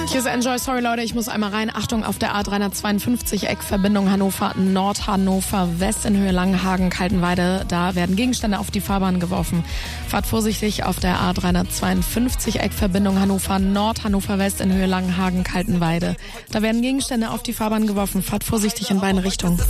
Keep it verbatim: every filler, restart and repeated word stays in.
Hier ist Enjoy. Sorry Leute, ich muss einmal rein. Achtung, auf der A dreihundertzweiundfünfzig Eckverbindung Hannover Nord, Hannover West in Höhe Langenhagen, Kaltenweide. Da werden Gegenstände auf die Fahrbahn geworfen. Fahrt vorsichtig auf der A dreihundertzweiundfünfzig Eckverbindung Hannover Nord, Hannover West in Höhe Langenhagen, Kaltenweide. Da werden Gegenstände auf die Fahrbahn geworfen. Fahrt vorsichtig in beide Richtungen.